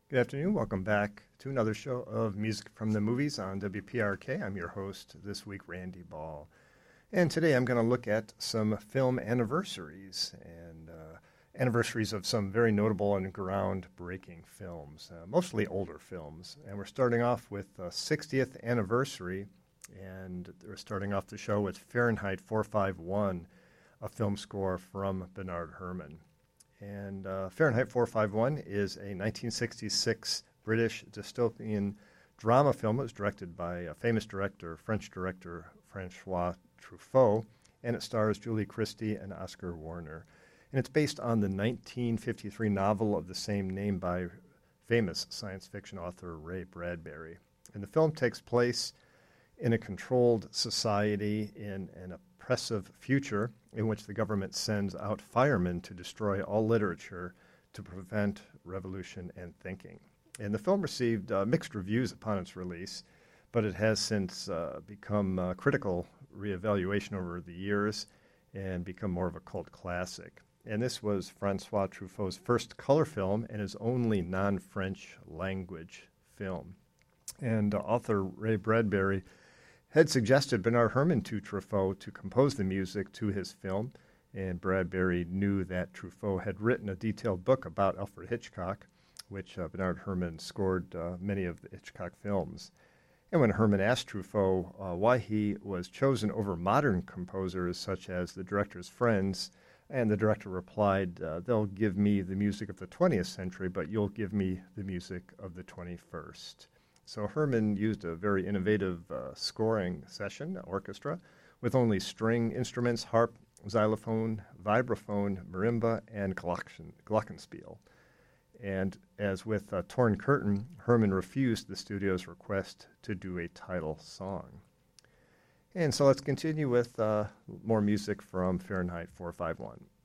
Good afternoon. Welcome back to another show of Music from the Movies on WPRK. I'm your host this week, Randy Ball. And today I'm going to look at some film anniversaries and anniversaries of some very notable and groundbreaking films, mostly older films. And we're starting off with the 60th anniversary, and we're starting off the show with Fahrenheit 451, a film score from Bernard Herrmann. And Fahrenheit 451 is a 1966 British dystopian drama film. It was directed by a famous director, French director Francois Truffaut, and it stars Julie Christie and Oscar Warner. And it's based on the 1953 novel of the same name by famous science fiction author Ray Bradbury. And the film takes place in a controlled society in an oppressive future in which the government sends out firemen to destroy all literature to prevent revolution and thinking. And the film received mixed reviews upon its release, but it has since become critical reevaluation over the years and become more of a cult classic. And this was Francois Truffaut's first color film and his only non-French language film. And author Ray Bradbury had suggested Bernard Herrmann to Truffaut to compose the music to his film, and Bradbury knew that Truffaut had written a detailed book about Alfred Hitchcock, which Bernard Herrmann scored many of the Hitchcock films. And when Herrmann asked Truffaut why he was chosen over modern composers such as the director's friends, and the director replied, they'll give me the music of the 20th century, but you'll give me the music of the 21st. So Herrmann used a very innovative scoring session, orchestra, with only string instruments, harp, xylophone, vibraphone, marimba, and glockenspiel. And as with Torn Curtain, Herrmann refused the studio's request to do a title song. And so let's continue with more music from Fahrenheit 451.